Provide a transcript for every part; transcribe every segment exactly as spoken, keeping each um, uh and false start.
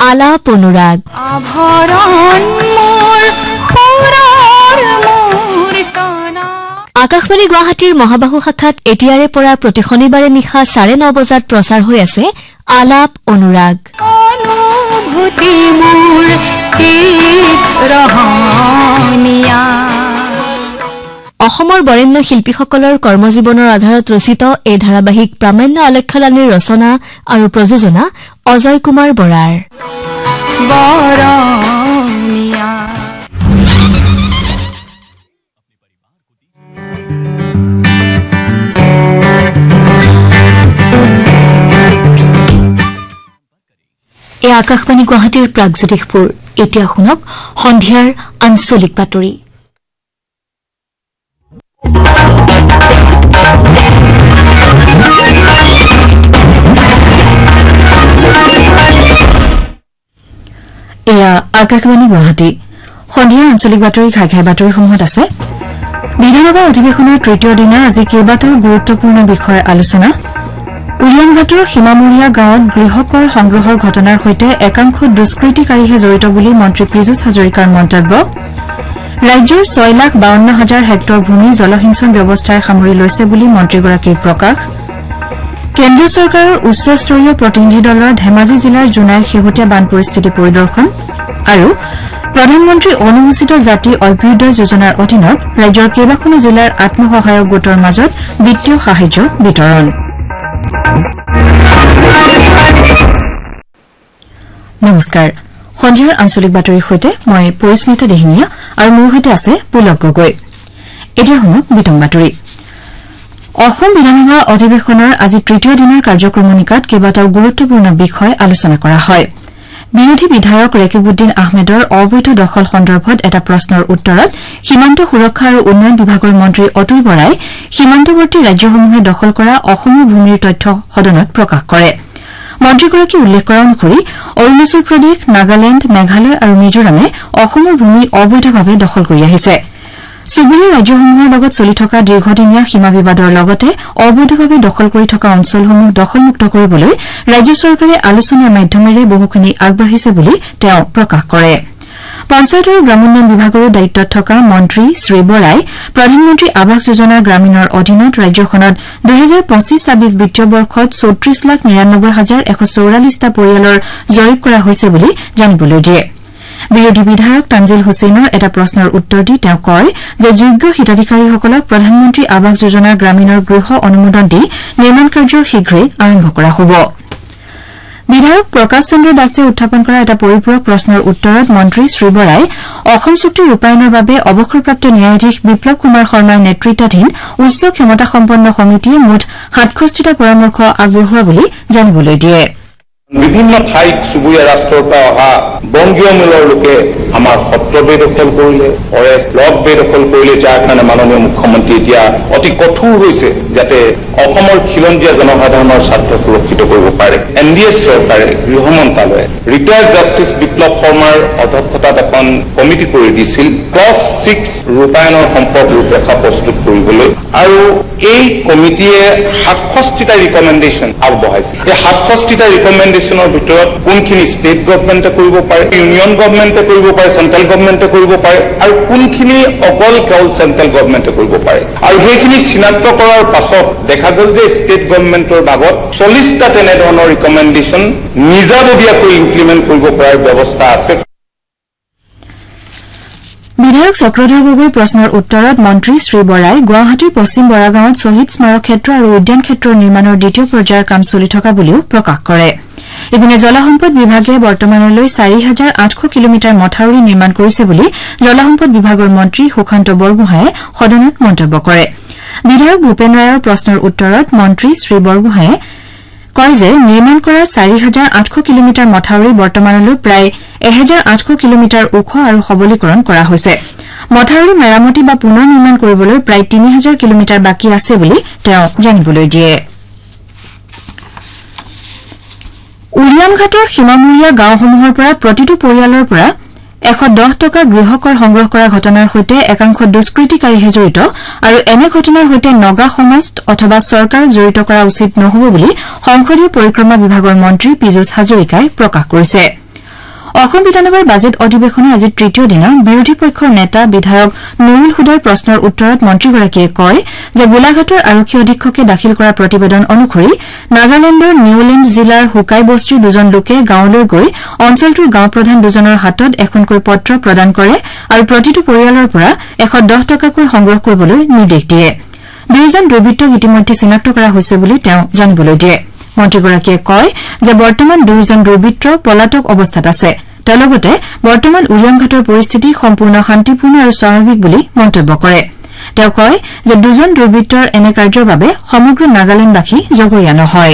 আলাপ অনুৰাগ আকাশবাণী গুৱাহাটীৰ মহাবাহু শাখাত এতিয়াৰে পৰা প্ৰতি শনিবাৰে নিশা চাৰে ন বজাত প্ৰচাৰ হৈ আছে আলাপ অনুৰাগ অসমৰ বৰেণ্য শিল্পীসকলৰ কৰ্মজীৱনৰ আধাৰত ৰচিত এই ধাৰাবাহিক প্ৰামাণ্য আলেখ্যলানীৰ ৰচনা আৰু প্ৰযোজনা অজয় কুমাৰ বৰাৰ এই আকাশবাণী গুৱাহাটীৰ প্ৰাগজ্যোতিষপুৰ এতিয়া শুনক সন্ধিয়াৰ আঞ্চলিক বাতৰি এয়া আকাশবাণী গুৱাহাটী সন্ধিয়াৰ আঞ্চলিক বাতৰি ঘাই ঘাই বাতৰিসমূহত আছে বিধানসভা অধিৱেশনৰ তৃতীয় দিনা আজি কেইবাটাও গুৰুত্বপূৰ্ণ বিষয় আলোচনা উলিয়ামঘাটৰ সীমামূৰীয়া গাঁৱত গৃহকৰ সংগ্ৰহৰ ঘটনাৰ সৈতে একাংশ দুষ্কৃতিকাৰীহে জড়িত বুলি মন্ত্ৰী পীযুষ হাজৰিকাৰ মন্তব্য ৰাজ্যৰ ছয় লাখ বাৱন্ন হাজাৰ হেক্টৰ ভূমি জলসিঞ্চন ব্যৱস্থাৰে সামৰি লৈছে বুলি মন্ত্ৰীগৰাকীৰ প্ৰকাশ কেন্দ্ৰীয় চৰকাৰৰ উচ্চস্তৰীয় প্ৰতিনিধি দলৰ ধেমাজি জিলাৰ জোনাইৰ শেহতীয়া বান পৰিস্থিতি পৰিদৰ্শন আৰু প্ৰধানমন্ত্ৰী অনুসূচিত জাতি অভ্যুদয় যোজনাৰ অধীনত ৰাজ্যৰ কেইবাখনো জিলাৰ আত্মসহায়ক গোটৰ মাজত বিত্তীয় সাহায্য বিতৰণ নমস্কাৰ সন্ধিয়াৰ আঞ্চলিক বাতৰিৰ সৈতে মই পৰিস্মিতা দেহিনীয়া আৰু মোৰ সৈতে আছে পুলক গগৈ এতিয়া শুনক বিতং বাতৰি অসম বিধানসভা অধিৱেশনৰ আজি তৃতীয় দিনৰ কাৰ্যক্ৰমণিকাত কেইবাটাও গুৰুত্বপূৰ্ণ বিষয় আলোচনা কৰা হয় বিৰোধী বিধায়ক ৰেকিবুদ্দিন আহমেদৰ অবৈধ দখল সন্দৰ্ভত এটা প্ৰশ্নৰ উত্তৰত সীমান্ত সুৰক্ষা আৰু উন্নয়ন বিভাগৰ মন্ত্ৰী অতুল বৰাই সীমান্তৱৰ্তী ৰাজ্যসমূহে দখল কৰা অসমৰ ভূমিৰ তথ্য সদনত প্ৰকাশ কৰে মন্ত্ৰীগৰাকীয়ে উল্লেখ কৰা অনুসৰি অৰুণাচল প্ৰদেশ নাগালেণ্ড মেঘালয় আৰু মিজোৰামে অসমৰ ভূমি অবৈধভাৱে দখল কৰি আহিছে চুবুৰীয়া ৰাজ্যসমূহৰ লগত চলি থকা দীৰ্ঘদিনীয়া সীমা বিবাদৰ লগতে অবৈধভাৱে দখল কৰি থকা অঞ্চলসমূহ দখলমুক্ত কৰিবলৈ ৰাজ্য চৰকাৰে আলোচনাৰ মাধ্যমেৰে বহুখিনি আগবাঢ়িছে বুলি তেওঁ প্ৰকাশ কৰে পঞ্চায়ত আৰু গ্ৰামোন্নয়ন বিভাগৰো দায়িত্বত থকা মন্ত্ৰী শ্ৰী বৰাই প্ৰধানমন্ত্ৰী আৱাস যোজনা গ্ৰামীণৰ অধীনত ৰাজ্যখনত দুহেজাৰ পঁচিশ ছাব্বিশ বিত্তীয় বৰ্ষত চৌত্ৰিশ লাখ নিৰানব্বৈ হাজাৰ এশ চৌৰাল্লিছটা পৰিয়ালৰ জৰীপ কৰা হৈছে বুলি জানিবলৈ দিয়ে বিৰোধী বিধায়ক তানজিল হুছেইনৰ এটা প্ৰশ্নৰ উত্তৰ দি তেওঁ কয় যে যোগ্য হিতাধিকাৰীসকলক প্ৰধানমন্ত্ৰী আৱাস যোজনা গ্ৰামীণৰ গৃহ অনুমোদন দি নিৰ্মাণ কাৰ্যৰ শীঘ্ৰেই আৰম্ভ কৰা হ'ব বিধায়ক প্ৰকাশ চন্দ্ৰ দাসে উত্থাপন কৰা এটা পৰিপূৰক প্ৰশ্নৰ উত্তৰত মন্ত্ৰী শ্ৰী বৰাই অসম চুক্তি ৰূপায়ণৰ বাবে অৱসৰপ্ৰাপ্ত ন্যায়াধীশ বিপ্লৱ কুমাৰ শৰ্মাৰ নেতৃত্বাধীন উচ্চ ক্ষমতাসম্পন্ন সমিতিয়ে মুঠ সাতষষ্ঠিটা পৰামৰ্শ আগবঢ়োৱা বুলি জানিবলৈ দিয়ে বিভিন্ন ঠাইত চুবুৰীয়া ৰাষ্ট্ৰৰ পৰা অহা বংগীয় মূলৰ লোকে আমাৰ সত্ৰ বেদখল কৰিলে ফৰেষ্ট ব্লক বেদখল কৰিলে যাৰ কাৰণে মাননীয় মুখ্যমন্ত্ৰী এতিয়া অতি কঠোৰ হৈছে যাতে অসমৰ খিলঞ্জীয়া জনসাধাৰণৰ স্বাৰ্থ সুৰক্ষিত কৰিব পাৰে এন ডি এ চৰকাৰে গৃহ মন্ত্ৰালয়ে ৰিটায়াৰ্ড জাষ্টিছ বিপ্লৱ শৰ্মাৰ অধ্যক্ষতাত এখন কমিটি কৰি দিছিল ক্লছ ছিক্স ৰূপায়ণৰ সম্পৰ্ক ৰূপৰেখা প্ৰস্তুত কৰিবলৈ আৰু এই কমিটিয়ে সাতষষ্ঠিটা ৰিকমেণ্ডেশ্যন আগবঢ়াইছে এই সাতষষ্ঠিটা ৰিকমেণ্ডেশ্যনৰ ভিতৰত কোনখিনি ষ্টেট গভৰ্ণমেণ্টে কৰিব পাৰে ইউনিয়ন গভৰ্ণমেণ্টে কৰিব পাৰে চেণ্ট্ৰেল গভৰ্ণমেণ্টে কৰিব পাৰে আৰু কোনখিনি অকল কেৱল চেণ্ট্ৰেল গভৰ্ণমেণ্টে কৰিব পাৰে আৰু সেইখিনি চিনাক্ত কৰাৰ পাছত দেখা গ'ল যে ষ্টেট গভৰ্ণমেণ্টৰ ভাগত চল্লিছটা তেনেধৰণৰ ৰিকমেণ্ডেশ্যন নিজাববীয়াকৈ ইমপ্লিমেণ্ট কৰিব পৰাৰ ব্যৱস্থা আছে বিধায়ক চক্ৰধৰ গগৈৰ প্ৰশ্নৰ উত্তৰত মন্ত্ৰী শ্ৰী বৰাই গুৱাহাটীৰ পশ্চিম বৰাগাঁৱত শ্বহীদ স্মাৰক ক্ষেত্ৰ আৰু উদ্যান ক্ষেত্ৰৰ নিৰ্মাণৰ দ্বিতীয় পৰ্যায়ৰ কাম চলি থকা বুলিও প্ৰকাশ কৰে ইপিনে জলসম্পদ বিভাগে বৰ্তমানলৈ চাৰি হাজাৰ আঠশ কিলোমিটাৰ মথাউৰি নিৰ্মাণ কৰিছে বুলি জলসম্পদ বিভাগৰ মন্ত্ৰী সুশান্ত বৰগোহাঁয়ে সদনত মন্তব্য কৰে বিধায়ক ভূপেন ৰায়ৰ প্ৰশ্নৰ উত্তৰত মন্ত্ৰী শ্ৰী বৰগোহাঁয়ে কয় যে নিৰ্মাণ কৰা চাৰি হাজাৰ আঠশ কিলোমিটাৰ মথাউৰি বৰ্তমানলৈ প্ৰায় এহেজাৰ আঠশ কিলোমিটাৰ ওখ আৰু সবলীকৰণ কৰা হৈছে মথাউৰি মেৰামতি বা পুনৰ নিৰ্মাণ কৰিবলৈ প্ৰায় তিনি হাজাৰ কিলোমিটাৰ বাকী আছে বুলি তেওঁ জানিবলৈ দিয়ে উলিয়ামঘাটৰ সীমামূৰীয়া গাঁওসমূহৰ পৰা প্ৰতিটো পৰিয়ালৰ পৰা এশ দহ টকা গৃহকৰ সংগ্ৰহ কৰা ঘটনাৰ সৈতে একাংশ দুষ্কৃতিকাৰীহে জড়িত আৰু এনে ঘটনাৰ সৈতে নগা সমাজ অথবা চৰকাৰক জড়িত কৰা উচিত নহব বুলি সংসদীয় পৰিক্ৰমা বিভাগৰ মন্ত্ৰী পীযুষ হাজৰিকাই প্ৰকাশ কৰিছে অসম বিধানসভাৰ বাজেট অধিৱেশনৰ আজি তৃতীয় দিনা বিৰোধী পক্ষৰ নেতা বিধায়ক নুৰুল হুদাৰ প্ৰশ্নৰ উত্তৰত মন্ত্ৰীগৰাকীয়ে কয় যে গোলাঘাটৰ আৰক্ষী অধীক্ষকে দাখিল কৰা প্ৰতিবেদন অনুসৰি নাগালেণ্ডৰ নিউলেণ্ড জিলাৰ হুকাই বস্তিৰ দুজন লোকে গাঁৱলৈ গৈ অঞ্চলটোৰ গাঁও প্ৰধান দুজনৰ হাতত এখনকৈ পত্ৰ প্ৰদান কৰে আৰু প্ৰতিটো পৰিয়ালৰ পৰা এশ দহ টকাকৈ সংগ্ৰহ কৰিবলৈ নিৰ্দেশ দিয়ে দুয়োজন দুৰ্বৃত্তক ইতিমধ্যে চিনাক্ত কৰা হৈছে বুলি তেওঁ জানিবলৈ দিয়ে মন্ত্ৰীগৰাকীয়ে কয় যে বৰ্তমান দুয়োজন দুৰ্বৃত্ত পলাতক অৱস্থাত আছে তেওঁ লগতে বৰ্তমান উৰিয়ামঘাটৰ পৰিস্থিতি সম্পূৰ্ণ শান্তিপূৰ্ণ আৰু স্বাভাৱিক বুলি মন্তব্য কৰে তেওঁ কয় যে দুজন দুৰ্বৃত্তৰ এনে কাৰ্যৰ বাবে সমগ্ৰ নাগালেণ্ডবাসী জগৰীয়া নহয়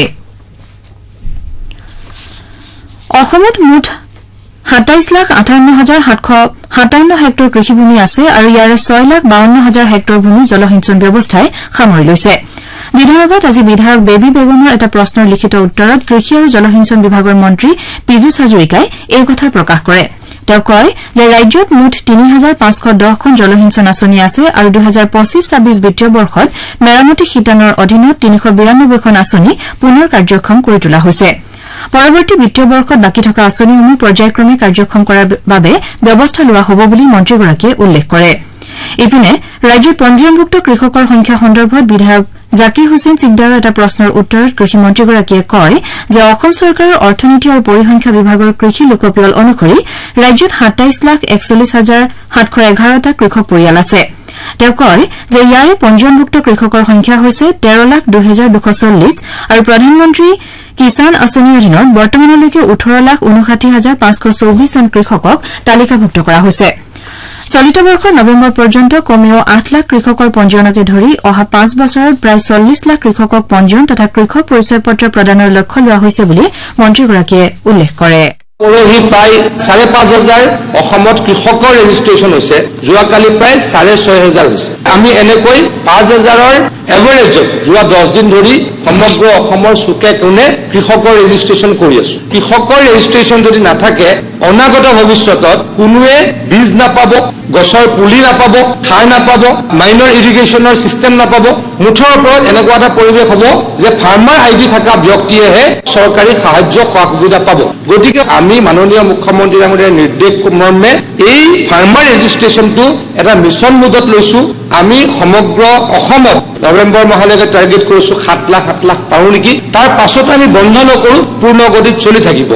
অসমত মুঠ সাতাইশ লাখ আঠাৱন্ন হাজাৰ সাতশ সাতাৱন্ন হেক্টৰ কৃষিভূমি আছে আৰু ইয়াৰে ছয় লাখ বাৱন্ন হাজাৰ হেক্টৰ ভূমি জলসিঞ্চন ব্যৱস্থাই সামৰি লৈছে বিধানসভাত আজি বিধায়ক বেবী বেগমৰ এটা প্ৰশ্নৰ লিখিত উত্তৰত কৃষি আৰু জলসিঞ্চন বিভাগৰ মন্ত্ৰী পীযুষ হাজৰিকাই এই কথা প্ৰকাশ কৰে তেওঁ কয় যে ৰাজ্যত মুঠ তিনি হাজাৰ পাঁচশ দহখন জলসিঞ্চন আঁচনি আছে আৰু দুহেজাৰ পঁচিছ ছাব্বিছ বিত্তীয় বৰ্ষত মেৰামতি শিতানৰ অধীনত তিনিশ বিৰানব্বৈখন আঁচনি পুনৰ কাৰ্যক্ষম কৰি তোলা হৈছে পৰৱৰ্তী বিত্তীয় বৰ্ষত বাকী থকা আঁচনিসমূহ পৰ্যায়ক্ৰমে কাৰ্যক্ষম কৰাৰ বাবে ব্যৱস্থা লোৱা হ'ব বুলি মন্ত্ৰীগৰাকীয়ে উল্লেখ কৰে ইপিনে ৰাজ্যত পঞ্জীয়নভুক্ত কৃষকৰ সংখ্যা সন্দৰ্ভত বিধায়ক জাকিৰ হুছেইন চিকদাৰৰ এটা প্ৰশ্নৰ উত্তৰত কৃষি মন্ত্ৰীগৰাকীয়ে কয় যে অসম চৰকাৰৰ অৰ্থনীতি আৰু পৰিসংখ্যা বিভাগৰ কৃষি লোকপিয়ল অনুসৰি ৰাজ্যত সাতাইশ লাখ একচল্লিশ হাজাৰ সাতশ এঘাৰটা কৃষক পৰিয়াল আছে তেওঁ কয় যে ইয়াৰে পঞ্জীয়নভুক্ত কৃষকৰ সংখ্যা হৈছে তেৰ লাখ দুহেজাৰ দুশ চল্লিছ আৰু প্ৰধানমন্ত্ৰী কিষাণ আঁচনিৰ অধীনত বৰ্তমানলৈকে ওঠৰ লাখ ঊনষাঠি হাজাৰ পাঁচশ চৌবিছ জন কৃষকক তালিকাভুক্ত কৰা হৈছে চলিত বৰ্ষৰ নৱেম্বৰ পৰ্যন্ত কমেও আঠ লাখ কৃষকৰ পঞ্জীয়নকে ধৰি অহা পাঁচ বছৰত প্ৰায় চল্লিছ লাখ কৃষকক পঞ্জীয়ন তথা কৃষক পৰিচয় পত্ৰ প্ৰদানৰ লক্ষ্য লোৱা হৈছে বুলি মন্ত্ৰীগৰাকীয়ে উল্লেখ কৰে পৰহি প্ৰায় চাৰে পাঁচ হাজাৰ অসমত কৃষকৰ ৰেজিষ্ট্ৰেশ্যন হৈছে যোৱাকালি প্ৰায় চাৰে ছয় হাজাৰ হৈছে আমি এনেকৈ পাঁচ হাজাৰৰ এভাৰেজত যোৱা দহ দিন ধৰি সমগ্ৰ অসমৰ চুকে কোণে কৃষকৰ ৰেজিষ্ট্ৰেশ্যন কৰি আছো কৃষকৰ ৰেজিষ্ট্ৰেশ্যন যদি নাথাকে অনাগত ভৱিষ্যতত কোনোৱে বীজ নাপাব গছৰ পুলি নাপাব সাৰ নাপাব মাইনৰ ইৰিগেশ্যনৰ চিষ্টেম নাপাব মুঠৰ ওপৰত এনেকুৱা এটা পৰিৱেশ হ'ব যে ফাৰ্মাৰ আইডি থকা ব্যক্তিয়েহে চৰকাৰী সাহায্য সা সুবিধা পাব গতিকে আমি মাননীয় মুখ্যমন্ত্ৰী ডাঙৰীয়াৰ নিৰ্দেশ মৰ্মে এই ফাৰ্মাৰ ৰেজিষ্ট্ৰেশ্যনটো এটা মিছন মোডত লৈছো আমি সমগ্ৰ অসমত নৱেম্বৰ মাহলৈকে টাৰ্গেট কৰিছো সাত লাখ সাত লাখ পাৰো নেকি তাৰ পাছত আমি বন্ধ নকৰো পূৰ্ণ গতিত চলি থাকিব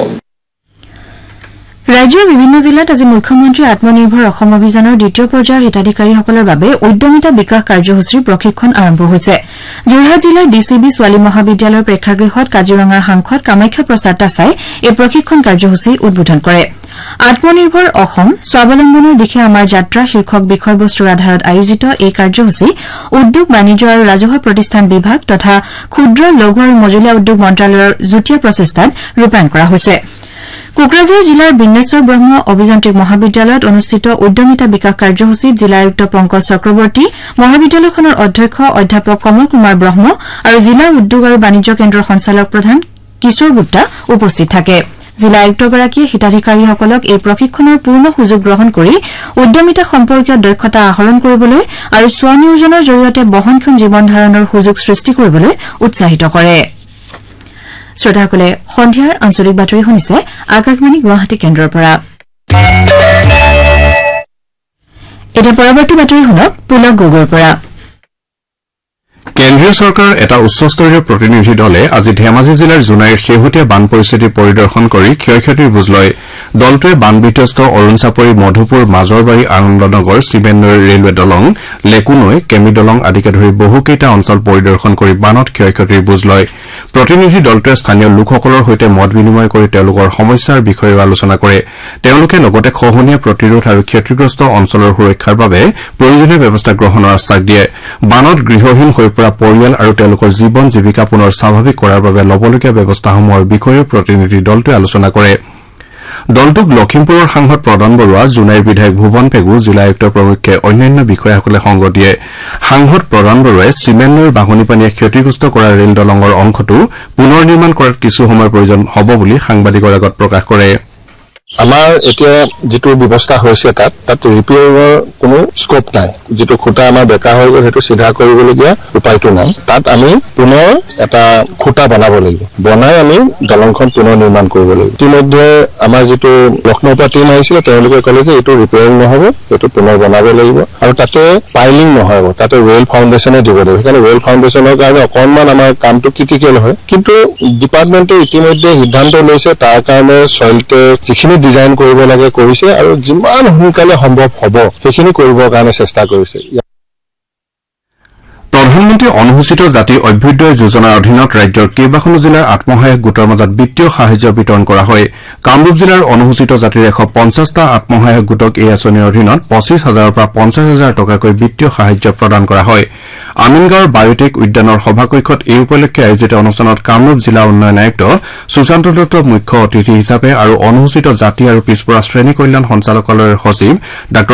ৰাজ্যৰ বিভিন্ন জিলাত আজি মুখ্যমন্ত্ৰী আত্মনিৰ্ভৰ অসম অভিযানৰ দ্বিতীয় পৰ্যায়ৰ হিতাধিকাৰীসকলৰ বাবে উদ্যমিতা বিকাশ কাৰ্যসূচীৰ প্ৰশিক্ষণ আৰম্ভ হৈছে যোৰহাট জিলাৰ ডি চি বি ছোৱালী মহাবিদ্যালয়ৰ প্ৰেক্ষাগৃহত কাজিৰঙাৰ সাংসদ কামাখ্যা প্ৰসাদ দাসাই এই প্ৰশিক্ষণ কাৰ্যসূচী উদ্বোধন কৰে আত্মনিৰ্ভৰ অসম স্বাৱলম্বনৰ দিশে আমাৰ যাত্ৰা শীৰ্ষক বিষয়বস্তুৰ আধাৰত আয়োজিত এই কাৰ্যসূচী উদ্যোগ বাণিজ্য আৰু ৰাজহুৱা প্ৰতিষ্ঠান বিভাগ তথা ক্ষুদ্ৰ লঘু আৰু মজলীয়া উদ্যোগ মন্ত্ৰালয়ৰ যুটীয়া প্ৰচেষ্টাত ৰূপায়ণ কৰা হৈছে কোকৰাঝাৰ জিলাৰ বিন্নেশ্বৰ ব্ৰহ্ম অভিযান্ত্ৰিক মহাবিদ্যালয়ত অনুষ্ঠিত উদ্যমিতা বিকাশ কাৰ্যসূচীত জিলা আয়ুক্ত পংকজ চক্ৰৱৰ্তী মহাবিদ্যালয়খনৰ অধ্যক্ষ অধ্যাপক কমল কুমাৰ ব্ৰহ্ম আৰু জিলা উদ্যোগ আৰু বাণিজ্য কেন্দ্ৰৰ সঞ্চালক প্ৰধান কিশোৰ গুপ্তা উপস্থিত থাকে জিলা আয়ুক্তগৰাকীয়ে হিতাধিকাৰীসকলক এই প্ৰশিক্ষণৰ পূৰ্ণ সুযোগ গ্ৰহণ কৰি উদ্যমিতা সম্পৰ্কীয় দক্ষতা আহৰণ কৰিবলৈ আৰু স্বনিয়োজনৰ জৰিয়তে বহনক্ষম জীৱন ধাৰণৰ সুযোগ সৃষ্টি কৰিবলৈ উৎসাহিত কৰে শ্ৰোতাসকলে সন্ধিয়াৰ আঞ্চলিক বাতৰি শুনিছে আকাশবাণী গুৱাহাটী কেন্দ্ৰৰ পৰা এতিয়া পৰৱৰ্তী বাতৰি শুনক পুলক গগৈৰ পৰা কেন্দ্ৰীয় চৰকাৰৰ এটা উচ্চস্তৰীয় প্ৰতিনিধি দলে আজি ধেমাজি জিলাৰ জোনাইৰ শেহতীয়া বান পৰিস্থিতি পৰিদৰ্শন কৰি ক্ষয় ক্ষতিৰ বুজ লয় দলটোৱে বান বিধ্বস্ত অৰুণ চাপৰি মধুপুৰ মাজৰবাৰী আনন্দনগৰ চিমেণ্ট নৈ ৰেলৱে দলং লেকু নৈ কেমি দলং আদিকে ধৰি বহুকেইটা অঞ্চল পৰিদৰ্শন কৰি বানত ক্ষয় ক্ষতিৰ বুজ লয় প্ৰতিনিধি দলটোৱে স্থানীয় লোকসকলৰ সৈতে মত বিনিময় কৰি তেওঁলোকৰ সমস্যাৰ বিষয়ে আলোচনা কৰে তেওঁলোকে লগতে খহনীয়া প্ৰতিৰোধ আৰু ক্ষতিগ্ৰস্ত অঞ্চলৰ সুৰক্ষাৰ বাবে প্ৰয়োজনীয় ব্যৱস্থা গ্ৰহণৰ আশ্বাস দিয়ে বানত গৃহহীন হৈ পৰা পৰিয়াল আৰু তেওঁলোকৰ জীৱন জীৱিকা পুনৰ স্বাভাৱিক কৰাৰ বাবে ল'বলগীয়া ব্যৱস্থাসমূহৰ বিষয়ে প্ৰতিনিধি দলটোৱে আলোচনা কৰে দলটোক লখিমপুৰৰ সাংসদ প্ৰদান বৰুৱা জোনাইৰ বিধায়ক ভুৱন পেগু জিলা আয়ুক্ত প্ৰমুখ্যে অন্যান্য বিষয়াসকলে সংগ দিয়ে সাংসদ প্ৰদান বৰুৱাই চিমেণ্ট নৈৰ বাঢ়নী পানীয়ে ক্ষতিগ্ৰস্ত কৰা ৰেল দলঙৰ অংশটো পুনৰ নিৰ্মাণ কৰাত কিছু সময়ৰ প্ৰয়োজন হ'ব বুলি সাংবাদিকৰ আগত প্ৰকাশ কৰে আমাৰ এতিয়া যেটো ব্যৱস্থা হৈছে তাত তাত ৰিপেয়াৰৰ কোনো স্কোপ নাই যেটো খুঁটা আমাৰ বেকা হৈ গ'ল হেতু সিধা কৰিবলগীয়া উপায়টো নাই তাত আমি পুনৰ এটা খুঁটা বনাব লাগিব বনাই আমি দলংখন পুনৰ নিৰ্মাণ কৰিব লাগিব ইতিমধ্যে আমাৰ যেটো লক্ষ্ণৌৰ পৰা টিম আহিছিল তেওঁলোকে ক'লে যে এটো ৰিপেয়াৰিং নহব এটো পুনৰ বনাব লাগিব আৰু তাতে পাইলিং নহব তাতে ৰেল ফাউণ্ডেশ্যনে দিব লাগিব কাৰণ ৰেল ফাউণ্ডেশ্যনৰ কাৰণে অকনমান আমাৰ কামটো ক্ৰিটিকেল হয় কিন্তু ডিপাৰ্টমেণ্টে ইতিমধ্যে সিদ্ধান্ত লৈছে তাৰ কাৰণে সইলতে যিখিনি ডিজাইন কৰিব লাগে কৰিছে আৰু যিমান সোনকালে সম্ভৱ হ'ব সেইখিনি কৰিবৰ কাৰণে চেষ্টা কৰিছে প্ৰধানমন্ত্ৰী অনুসূচিত জাতি অভ্যুদয় যোজনাৰ অধীনত ৰাজ্যৰ কেইবাখনো জিলাৰ আত্মসহায়ক গোটৰ মাজত বিত্তীয় সাহায্য বিতৰণ কৰা হয় কামৰূপ জিলাৰ অনুসূচিত জাতিৰ এশ পঞ্চাশটা আত্মসহায়ক গোটক এই আঁচনিৰ অধীনত পঁচিশ হাজাৰৰ পৰা পঞ্চাশ হাজাৰ টকাকৈ বিত্তীয় সাহায্য প্ৰদান কৰা হয় আমিনগাঁৱৰ বায়টেক উদ্যানৰ সভাকক্ষত এই উপলক্ষে আয়োজিত অনুষ্ঠানত কামৰূপ জিলা উন্নয়ন আয়ুক্ত সুশান্ত দত্ত মুখ্য অতিথি হিচাপে আৰু অনুসূচিত জাতি আৰু পিছপৰা শ্ৰেণী কল্যাণ সঞ্চালকালয়ৰ সচিব ডাঃ